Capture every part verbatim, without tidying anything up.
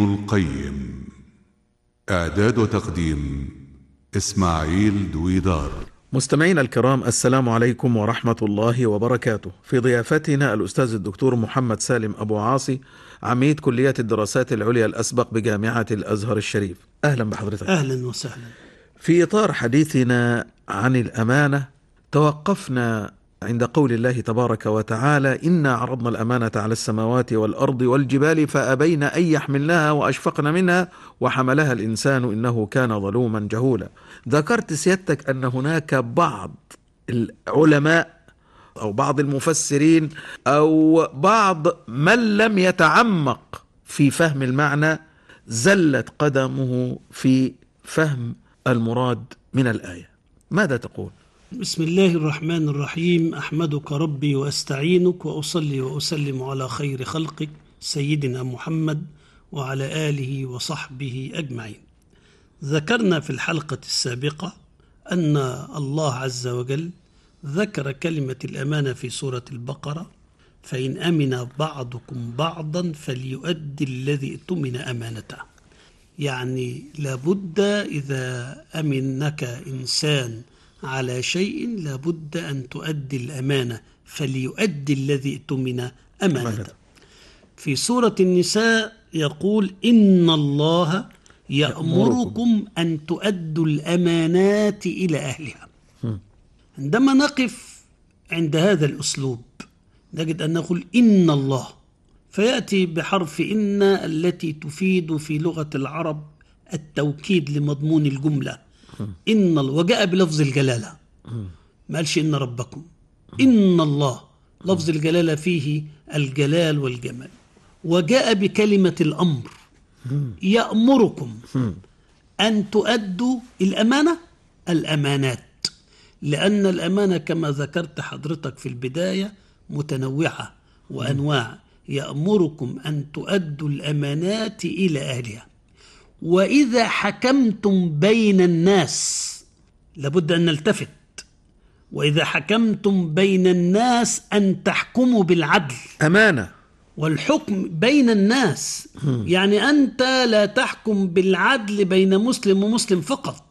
القيم. إعداد وتقديم إسماعيل دويدار. مستمعينا الكرام، السلام عليكم ورحمة الله وبركاته. في ضيافتنا الأستاذ الدكتور محمد سالم أبو عاصي، عميد كلية الدراسات العليا الأسبق بجامعة الأزهر الشريف. أهلا بحضرتك. أهلا وسهلا. في إطار حديثنا عن الأمانة توقفنا عند قول الله تبارك وتعالى: إنا عرضنا الأمانة على السماوات والأرض والجبال فأبين أن يحملنها وأشفقن منها وحملها الإنسان إنه كان ظلوما جهولا. ذكرت سيادتك أن هناك بعض العلماء أو بعض المفسرين أو بعض من لم يتعمق في فهم المعنى زلت قدمه في فهم المراد من الآية. ماذا تقول؟ بسم الله الرحمن الرحيم. أحمدك ربي وأستعينك وأصلي وأسلم على خير خلقك سيدنا محمد وعلى آله وصحبه أجمعين. ذكرنا في الحلقة السابقة أن الله عز وجل ذكر كلمة الأمانة في سورة البقرة: فإن أمن بعضكم بعضا فليؤدي الذي اؤتمن أمانته. يعني لابد إذا أمنك إنسان على شيء لابد أن تؤدي الأمانة، فليؤدي الذي اؤتمن أمانته. في سورة النساء يقول: إن الله يأمركم أن تؤدوا الأمانات إلى أهلها. عندما نقف عند هذا الأسلوب نجد أن نقول إن الله، فيأتي بحرف إن التي تفيد في لغة العرب التوكيد لمضمون الجملة. إن الله، وجاء بلفظ الجلالة، ما قالش إن ربكم. إن الله لفظ الجلالة فيه الجلال والجمال. وجاء بكلمة الأمر: يأمركم أن تؤدوا الأمانة الأمانات، لأن الأمانة كما ذكرت حضرتك في البداية متنوعة وأنواع. يأمركم أن تؤدوا الأمانات إلى أهلها، وإذا حكمتم بين الناس، لابد أن نلتفت، وإذا حكمتم بين الناس أن تحكموا بالعدل. أمانة والحكم بين الناس يعني أنت لا تحكم بالعدل بين مسلم ومسلم فقط،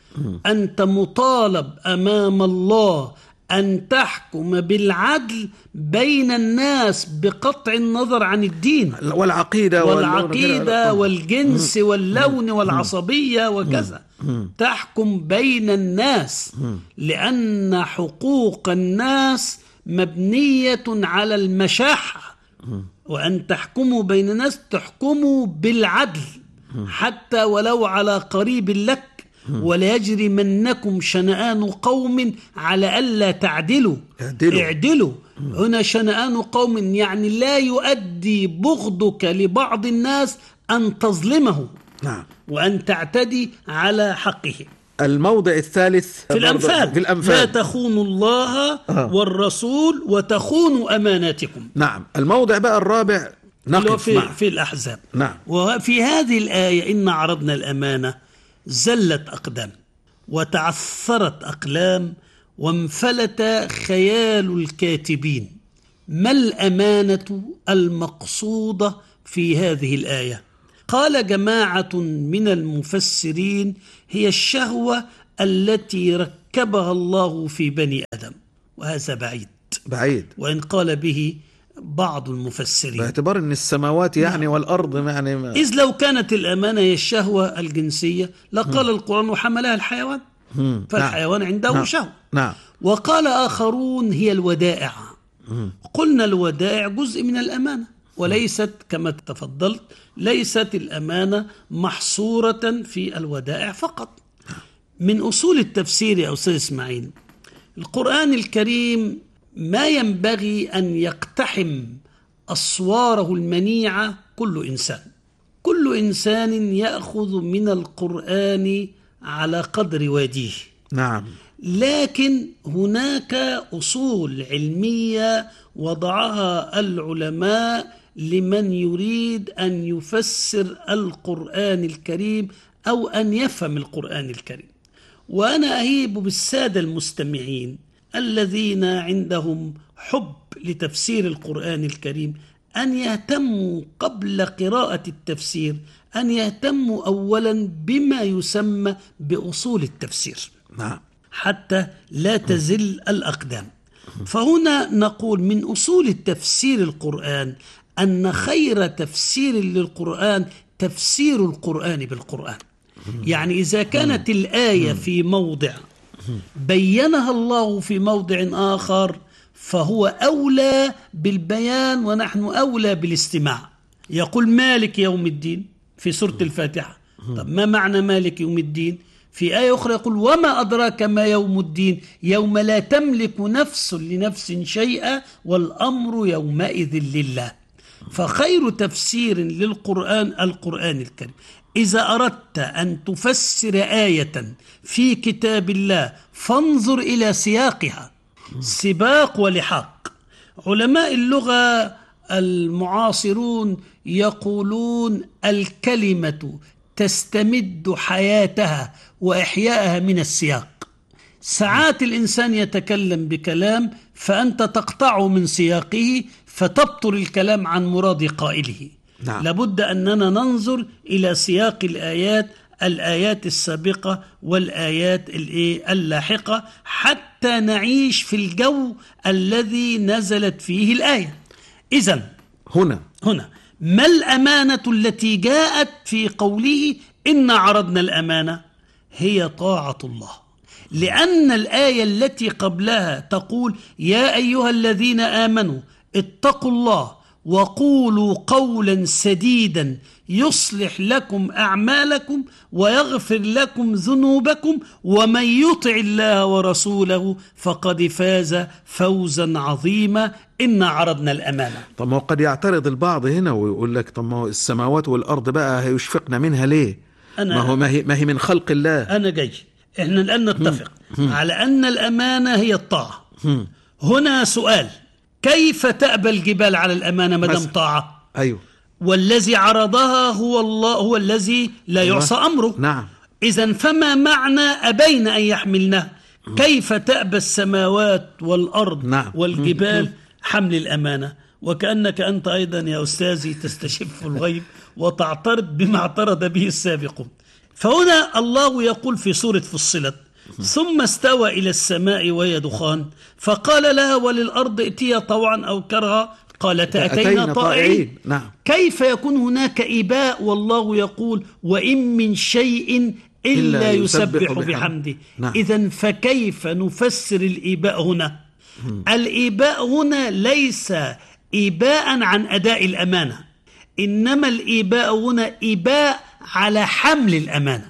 أنت مطالب أمام الله أن تحكم بالعدل بين الناس بقطع النظر عن الدين والعقيدة والعقيدة والجنس واللون والعصبية وكذا. تحكم بين الناس لأن حقوق الناس مبنية على المشاحة، وأن تحكموا بين الناس تحكموا بالعدل حتى ولو على قريب لك. ولا يجرمنكم شنآن قوم على ألا تعدلوا اعدلوا, اعدلوا. هنا شنآن قوم يعني لا يؤدي بغضك لبعض الناس أن تظلمه نعم. وأن تعتدي على حقه. الموضع الثالث في الأنفال, في الأنفال: لا تخونوا الله آه. والرسول وتخونوا أماناتكم. نعم. الموضع بقى الرابع نقف في, مع. في الأحزاب. نعم. وفي هذه الآية: إن عرضنا الأمانة زلت أقدام وتعثرت أقلام وانفلت خيال الكاتبين. ما الأمانة المقصودة في هذه الآية؟ قال جماعة من المفسرين: هي الشهوة التي ركبها الله في بني آدم. وهذا بعيد بعيد وإن قال به بعض المفسرين، باعتبار أن السماوات يعني نعم. والأرض يعني ما. إذ لو كانت الأمانة هي الشهوة الجنسية لقال القرآن: وحملها الحيوان. فالحيوان نعم. عنده نعم. شهوة نعم. وقال آخرون: هي الودائع. قلنا الودائع جزء من الأمانة، وليست كما تفضلت، ليست الأمانة محصورة في الودائع فقط. من أصول التفسير يا أستاذ إسماعيل، القرآن الكريم ما ينبغي أن يقتحم أسواره المنيعة كل إنسان. كل إنسان يأخذ من القرآن على قدر واديه. نعم. لكن هناك أصول علمية وضعها العلماء لمن يريد أن يفسر القرآن الكريم أو أن يفهم القرآن الكريم. وأنا أهيب بالسادة المستمعين الذين عندهم حب لتفسير القرآن الكريم أن يهتموا قبل قراءة التفسير أن يهتموا أولا بما يسمى بأصول التفسير، نعم، حتى لا تزل الأقدام. فهنا نقول من أصول التفسير القرآن أن خير تفسير للقرآن تفسير القرآن بالقرآن. يعني إذا كانت الآية في موضع بينها الله في موضع آخر فهو أولى بالبيان ونحن أولى بالاستماع. يقول مالك يوم الدين في سورة الفاتحة، طب ما معنى مالك يوم الدين؟ في آية أخرى يقول وما أدراك ما يوم الدين يوم لا تملك نفس لنفس شيئا والأمر يومئذ لله. فخير تفسير للقرآن القرآن الكريم. إذا أردت أن تفسر آية في كتاب الله فانظر إلى سياقها، سباق ولحاق. علماء اللغة المعاصرون يقولون الكلمة تستمد حياتها وإحياءها من السياق. ساعات الإنسان يتكلم بكلام فأنت تقطعه من سياقه فتبطل الكلام عن مراد قائله. نعم. لابد أننا ننظر إلى سياق الآيات الآيات السابقة والآيات اللاحقة حتى نعيش في الجو الذي نزلت فيه الآية. إذن هنا هنا ما الأمانة التي جاءت في قوله إن عرضنا الأمانة؟ هي طاعة الله، لأن الآية التي قبلها تقول يا أيها الذين آمنوا اتقوا الله وقولوا قولا سديدا يصلح لكم أعمالكم ويغفر لكم ذنوبكم ومن يطع الله ورسوله فقد فاز فوزا عظيما إن عرضنا الأمانة. طب ما قد يعترض البعض هنا ويقول لك طب ما السماوات والأرض بقى هيشفقنا منها ليه؟ ما هو ما هي, ما هي من خلق الله. أنا جاي إحنا الآن نتفق على أن الأمانة هي الطاعة. هنا سؤال، كيف تأبى الجبال على الأمانة مدام طاعة؟ أيوه، والذي عرضها هو الله، هو الذي لا يعصى أمره. نعم. إذن فما معنى أبين أن يحملنه؟ كيف تأبى السماوات والأرض نعم. والجبال حمل الأمانة؟ وكأنك أنت أيضا يا أستاذي تستشف الغيب وتعترض بما اعترض به السابقون. فهنا الله يقول في سورة فصلت ثم استوى إلى السماء وهي دخان فقال لها وللأرض ائتيا طوعا أو كرها قالتا أتينا طائعين. نعم. كيف يكون هناك إباء والله يقول وإن من شيء إلا يسبح بحمده؟ نعم. إذن فكيف نفسر الإباء هنا؟ الإباء هنا ليس إباء عن أداء الأمانة، إنما الإباء هنا إباء على حمل الأمانة.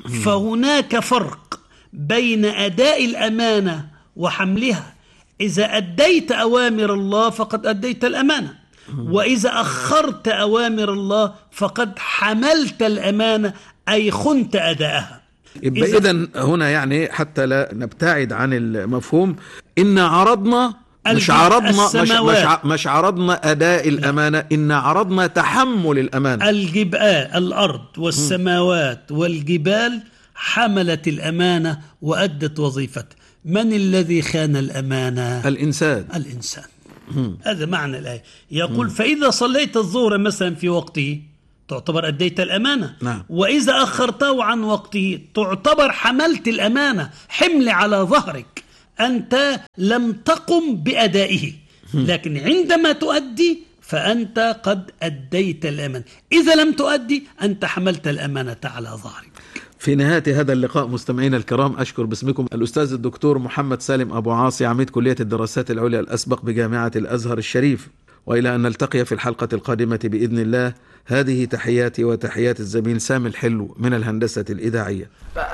فهناك فرق بين أداء الأمانة وحملها. إذا أديت أوامر الله فقد أديت الأمانة، وإذا أخرت أوامر الله فقد حملت الأمانة أي خنت أداءها. يبقى إذن هنا يعني حتى لا نبتعد عن المفهوم إن عرضنا مش عرضنا مش, مش, مش عرضنا أداء الأمانة، إن عرضنا تحمل الأمانة. الجبال الأرض والسماوات والجبال حملت الأمانة وأدت وظيفتها. من الذي خان الأمانة؟ الإنسان. الإنسان. هذا معنى الآية. يقول فإذا صليت الظهر مثلا في وقته تعتبر أديت الأمانة. نعم. وإذا أخرته عن وقته تعتبر حملت الأمانة، حمل على ظهرك، أنت لم تقم بأدائه، لكن عندما تؤدي فأنت قد أديت الأمانة. إذا لم تؤدي أنت حملت الأمانة على ظهرك. في نهاية هذا اللقاء مستمعينا الكرام أشكر باسمكم الأستاذ الدكتور محمد سالم أبو عاصي عميد كلية الدراسات العليا الأسبق بجامعة الأزهر الشريف، وإلى أن نلتقي في الحلقة القادمة بإذن الله. هذه تحياتي وتحيات الزميل سامي الحلو من الهندسة الإذاعية.